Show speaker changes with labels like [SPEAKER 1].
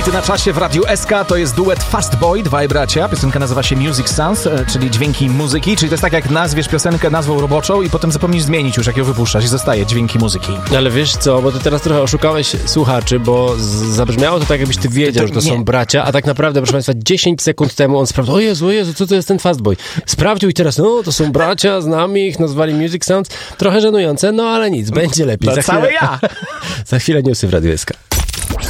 [SPEAKER 1] Hity na czasie w Radiu SK to jest duet Fast Boy, dwaj bracia. Piosenka nazywa się Music Sounds, czyli dźwięki muzyki, czyli to jest tak jak nazwiesz piosenkę nazwą roboczą i potem zapomnisz zmienić już jak ją wypuszczasz i zostaje dźwięki muzyki.
[SPEAKER 2] Ale wiesz co, bo ty teraz trochę oszukałeś słuchaczy, bo zabrzmiało to tak, jakbyś ty wiedział, że to są bracia, a tak naprawdę, proszę Państwa, 10 sekund temu on sprawdził, o Jezu, co to jest ten Fast Boy? Sprawdził i teraz, to są bracia, znamy ich, nazwali Music Sounds. Trochę żenujące, no ale nic, będzie lepiej.
[SPEAKER 1] Za chwilę,
[SPEAKER 2] za chwilę newsy w Radiu SK.